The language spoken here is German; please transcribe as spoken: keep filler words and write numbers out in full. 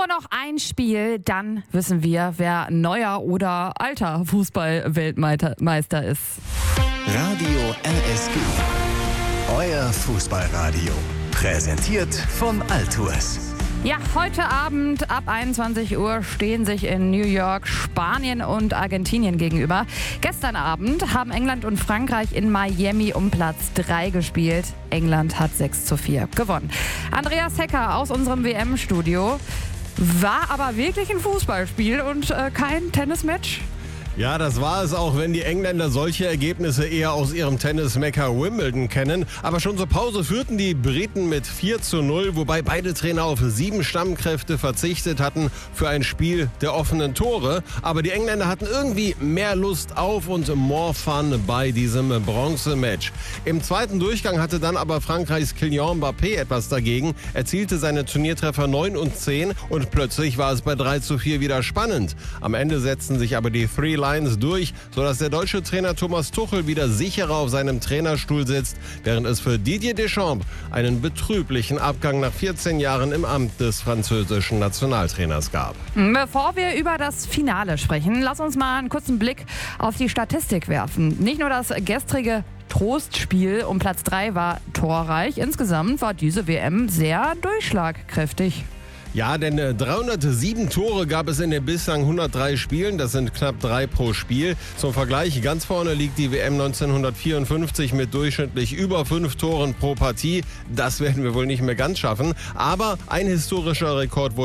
Nur noch ein Spiel, dann wissen wir, wer neuer oder alter Fußball-Weltmeister ist. Radio R S G. Euer Fußballradio. Präsentiert von Altours. Ja, heute Abend ab einundzwanzig Uhr stehen sich in New York Spanien und Argentinien gegenüber. Gestern Abend haben England und Frankreich in Miami um Platz drei gespielt. England hat sechs zu vier gewonnen. Andreas Hecker aus unserem W M-Studio. War aber wirklich ein Fußballspiel und äh, kein Tennismatch? Ja, das war es auch, wenn die Engländer solche Ergebnisse eher aus ihrem Tennis-Mekka Wimbledon kennen. Aber schon zur Pause führten die Briten mit vier zu null, wobei beide Trainer auf sieben Stammkräfte verzichtet hatten für ein Spiel der offenen Tore. Aber die Engländer hatten irgendwie mehr Lust auf und more fun bei diesem Bronzematch. Im zweiten Durchgang hatte dann aber Frankreichs Kylian Mbappé etwas dagegen, erzielte seine Turniertreffer neun und zehn und plötzlich war es bei drei zu vier wieder spannend. Am Ende setzten sich aber die Three Lions durch, sodass der deutsche Trainer Thomas Tuchel wieder sicherer auf seinem Trainerstuhl sitzt, während es für Didier Deschamps einen betrüblichen Abgang nach vierzehn Jahren im Amt des französischen Nationaltrainers gab. Bevor wir über das Finale sprechen, lass uns mal einen kurzen Blick auf die Statistik werfen. Nicht nur das gestrige Trostspiel um Platz drei war torreich, insgesamt war diese W M sehr durchschlagkräftig. Ja, denn dreihundertsieben Tore gab es in den bislang hundertdrei Spielen. Das sind knapp drei pro Spiel. Zum Vergleich, ganz vorne liegt die W M neunzehnhundertvierundfünfzig mit durchschnittlich über fünf Toren pro Partie. Das werden wir wohl nicht mehr ganz schaffen. Aber ein historischer Rekord wurde